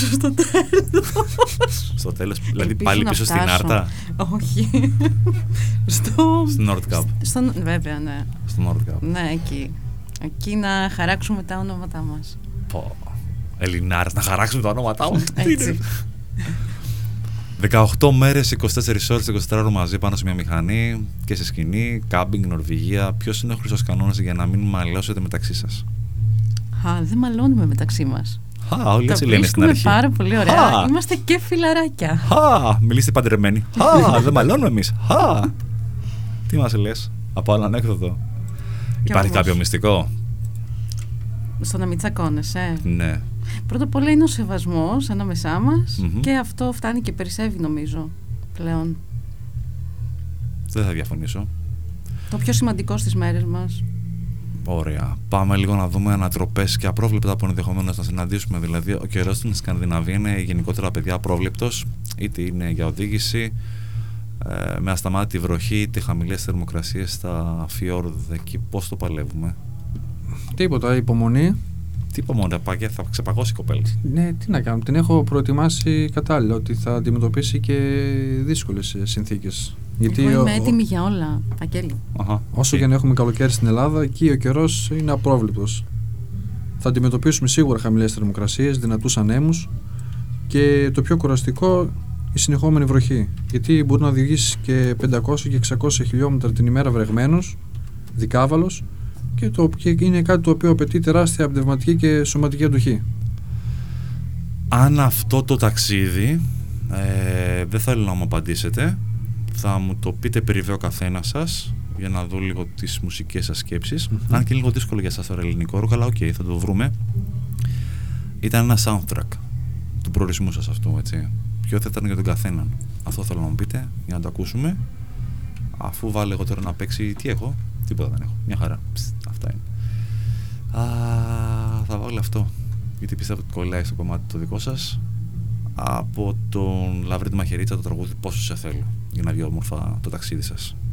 φτάσω στο τέλος. Στο τέλος, δηλαδή πάλι πίσω στην Άρτα. Όχι. Στο Nordkap. Βέβαια, ναι. Στο Nordkap. Ναι, εκεί. Εκεί να χαράξουμε τα ονόματά μας. Πω. Ελληνάρες, να χαράξουμε τα ονόματά μας. Έτσι. 18 μέρες, 24 ώρες, 24 ώρες μαζί πάνω σε μια μηχανή και σε σκηνή, κάμπινγκ, Νορβηγία. Ποιος είναι ο χρυσός κανόνας για να μην μαλώσετε μεταξύ σας? Δεν μαλώνουμε μεταξύ μας. Όλοι έτσι λένε στην αρχή. Πάρα πολύ ωραία. Είμαστε και φιλαράκια. Μιλήστε παντρεμένοι. Δεν μαλώνουμε εμείς. Τι μας λες? Από άλλο ανέκδοτο. Υπάρχει κάποιο μυστικό? Στο να μην τσακώνεσαι. Ναι. Πρώτα απ' όλα είναι ο σεβασμός ανάμεσά μας και αυτό φτάνει και περισσεύει, νομίζω, πλέον. Δεν θα διαφωνήσω. Το πιο σημαντικό στις μέρες μας. Ωραία. Πάμε λίγο να δούμε ανατροπές και απρόβλεπτα που ενδεχομένως να συναντήσουμε. Δηλαδή, ο καιρός στην Σκανδιναβία είναι γενικότερα, παιδιά, απρόβλεπτος. Είτε είναι για οδήγηση, με ασταμάτητη βροχή, είτε χαμηλές θερμοκρασίες στα φιόρδ. Εκεί πώς το παλεύουμε? Τίποτα, υπομονή. Τι υπομονή, θα ξεπαγώσει η κοπέλα. Ναι, τι να κάνω. Την έχω προετοιμάσει κατάλληλα ότι θα αντιμετωπίσει και δύσκολες συνθήκες. Γιατί εγώ είμαι έτοιμη για όλα, Βαγγέλη. Όσο και να έχουμε καλοκαίρι στην Ελλάδα, εκεί ο καιρός είναι απρόβλεπτος. Θα αντιμετωπίσουμε σίγουρα χαμηλές θερμοκρασίες, δυνατούς ανέμους και το πιο κουραστικό, η συνεχόμενη βροχή. Γιατί μπορεί να οδηγήσει και 500 και 600 χιλιόμετρα την ημέρα βρεγμένος, δικάβαλος, και είναι κάτι το οποίο απαιτεί τεράστια πνευματική και σωματική αντοχή. Αν αυτό το ταξίδι δεν θέλω να μου απαντήσετε, θα μου το πείτε περιβέω καθένα σας για να δω λίγο τις μουσικές σας σκέψεις. Αν και είναι λίγο δύσκολο για σας τώρα ελληνικό ροκ, αλλά θα το βρούμε. Ήταν ένα soundtrack του προορισμού σας αυτού, έτσι. Ποιο θα ήταν για τον καθέναν? Αυτό θέλω να μου πείτε για να το ακούσουμε. Αφού βάλω εγώ τώρα να παίξει, τι έχω? Τίποτα δεν έχω. Μια χαρά. Αυτά είναι. Θα βάλω αυτό. Γιατί πιστεύω ότι κολλάει στο κομμάτι το δικό σας. Από τον Λαβρέντη Μαχαιρίτσα το τραγούδι «Πόσο σε θέλω», για να βγει όμορφα το ταξίδι σας.